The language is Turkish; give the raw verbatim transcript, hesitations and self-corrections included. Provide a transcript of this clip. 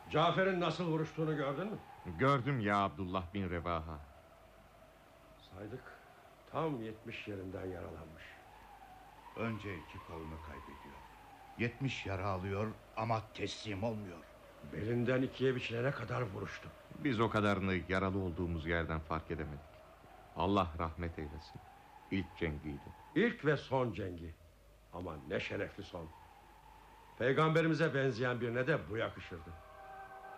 Cafer'in nasıl vuruştuğunu gördün mü? Gördüm ya Abdullah bin Revaha. Saydık, tam yetmiş yerinden yaralanmış. Önce iki kolunu kaybediyor. Yetmiş yara alıyor ama teslim olmuyor. Belinden ikiye biçilene kadar vuruştu. Biz o kadarını yaralı olduğumuz yerden fark edemedik. Allah rahmet eylesin. İlk cengiydi. İlk ve son cengi. Ama ne şerefli son. Peygamberimize benzeyen birine de bu yakışırdı.